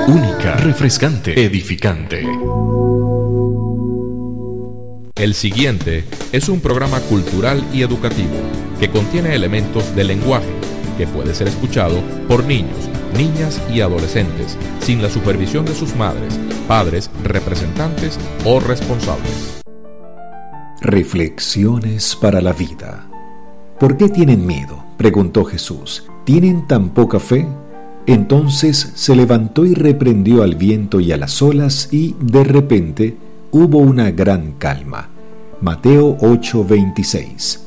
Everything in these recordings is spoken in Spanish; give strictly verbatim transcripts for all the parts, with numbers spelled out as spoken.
Única, refrescante, edificante. El siguiente es un programa cultural y educativo que contiene elementos del lenguaje que puede ser escuchado por niños, niñas y adolescentes sin la supervisión de sus madres, padres, representantes o responsables. Reflexiones para la vida. ¿Por qué tienen miedo?, preguntó Jesús. ¿Tienen tan poca fe? Entonces se levantó y reprendió al viento y a las olas, y de repente hubo una gran calma. Mateo ocho veintiséis.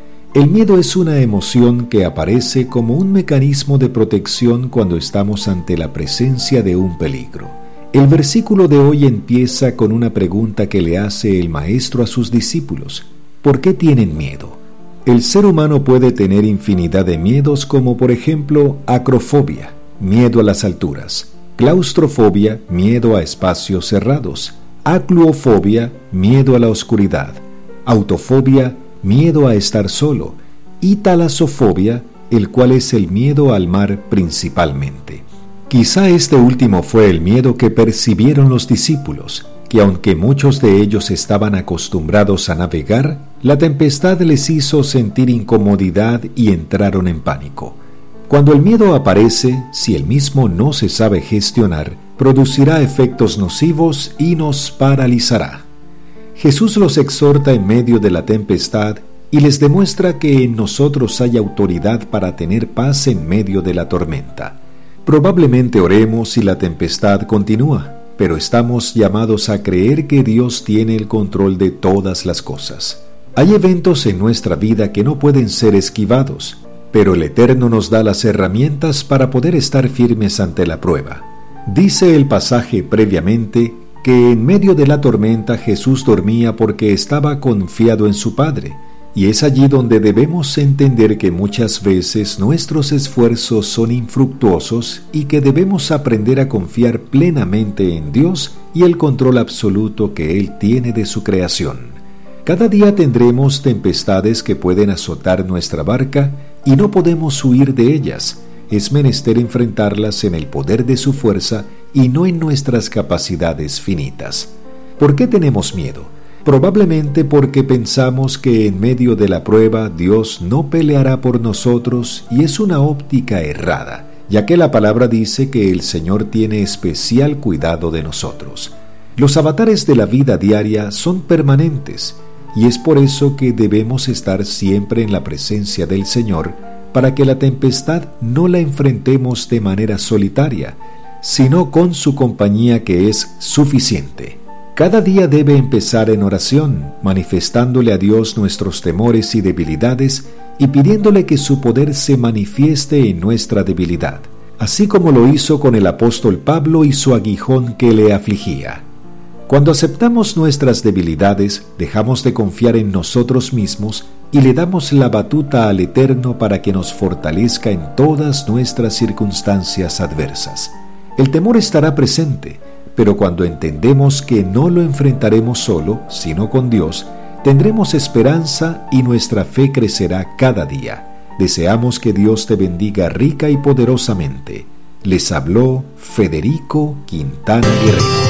El miedo es una emoción que aparece como un mecanismo de protección cuando estamos ante la presencia de un peligro. El versículo de hoy empieza con una pregunta que le hace el maestro a sus discípulos. ¿Por qué tienen miedo? El ser humano puede tener infinidad de miedos, como por ejemplo acrofobia, miedo a las alturas; claustrofobia, miedo a espacios cerrados; acluofobia, miedo a la oscuridad; autofobia, miedo a estar solo; y talasofobia, el cual es el miedo al mar principalmente. Quizá este último fue el miedo que percibieron los discípulos, que aunque muchos de ellos estaban acostumbrados a navegar, la tempestad les hizo sentir incomodidad y entraron en pánico. Cuando el miedo aparece, si el mismo no se sabe gestionar, producirá efectos nocivos y nos paralizará. Jesús los exhorta en medio de la tempestad y les demuestra que en nosotros hay autoridad para tener paz en medio de la tormenta. Probablemente oremos y la tempestad continúa, pero estamos llamados a creer que Dios tiene el control de todas las cosas. Hay eventos en nuestra vida que no pueden ser esquivados, pero el Eterno nos da las herramientas para poder estar firmes ante la prueba. Dice el pasaje previamente que en medio de la tormenta Jesús dormía porque estaba confiado en su Padre, y es allí donde debemos entender que muchas veces nuestros esfuerzos son infructuosos y que debemos aprender a confiar plenamente en Dios y el control absoluto que Él tiene de su creación. Cada día tendremos tempestades que pueden azotar nuestra barca y no podemos huir de ellas. Es menester enfrentarlas en el poder de su fuerza y no en nuestras capacidades finitas. ¿Por qué tenemos miedo? Probablemente porque pensamos que en medio de la prueba Dios no peleará por nosotros, y es una óptica errada, ya que la palabra dice que el Señor tiene especial cuidado de nosotros. Los avatares de la vida diaria son permanentes, y es por eso que debemos estar siempre en la presencia del Señor, para que la tempestad no la enfrentemos de manera solitaria, sino con su compañía, que es suficiente. Cada día debe empezar en oración, manifestándole a Dios nuestros temores y debilidades y pidiéndole que su poder se manifieste en nuestra debilidad, así como lo hizo con el apóstol Pablo y su aguijón que le afligía. Cuando aceptamos nuestras debilidades, dejamos de confiar en nosotros mismos y le damos la batuta al Eterno para que nos fortalezca en todas nuestras circunstancias adversas. El temor estará presente, pero cuando entendemos que no lo enfrentaremos solo, sino con Dios, tendremos esperanza y nuestra fe crecerá cada día. Deseamos que Dios te bendiga rica y poderosamente. Les habló Federico Quintana Guerrero.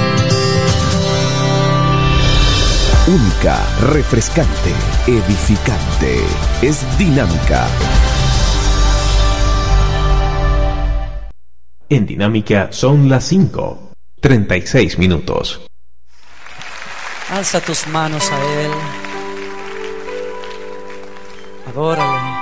Única, refrescante, edificante. Es dinámica. En Dinámica son las cinco. treinta y seis minutos. Alza tus manos a Él. Adórale.